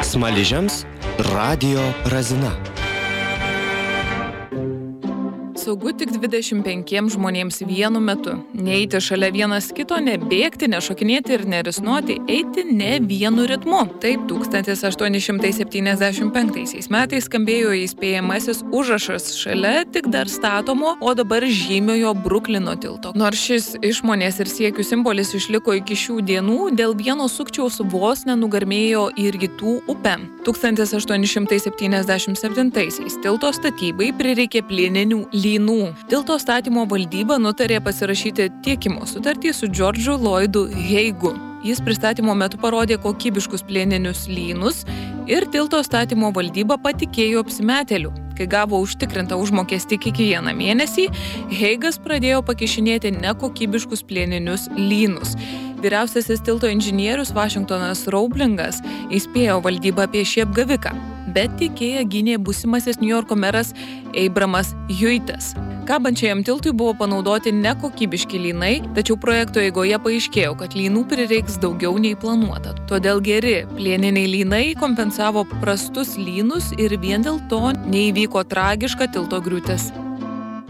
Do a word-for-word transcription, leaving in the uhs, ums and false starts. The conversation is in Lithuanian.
Smaližiams radijo razina. Saugu tik dvidešimt penkiems žmonėms vienu metu. Neeiti šalia vienas kito, nebėgti, nešokinėti ir nerisnuoti, eiti ne vienu ritmu. Taip tūkstantis aštuoni šimtai septyniasdešimt penktaisiais metais skambėjo įspėjamasis užrašas šalia tik dar statomo, o dabar žymiojo Bruklino tilto. Nors šis išmonės ir siekių simbolis išliko iki šių dienų, dėl vieno sukčiaus vos nenugarmėjo ir Rytų upę. tūkstantis aštuoni šimtai septyniasdešimt septintaisiais tilto statybai prireikė plieninių lynų. Tilto statymo valdyba nutarė pasirašyti tiekimo sutartį su Džordžu Lloydu Heigu. Jis pristatymo metu parodė kokybiškus plieninius lynus ir tilto statymo valdyba patikėjo apsimetėliu. Kai gavo užtikrintą užmokestį kiekvieną mėnesį, Heigas pradėjo pakišinėti nekokybiškus plieninius lynus. Vyriausiasis tilto inžinierius Vašingtonas Roublingas įspėjo valdybą apie šį apgaviką, bet tiekėją gynė būsimasis Niujorko meras Abramas Huitas. Kabančiajam tiltui buvo panaudoti nekokybiški lynai, tačiau projekto eigoje paaiškėjo, kad lynų prireiks daugiau nei planuota. Todėl geri plieniniai lynai kompensavo prastus lynus ir vien dėl to neįvyko tragiška tilto griūtis.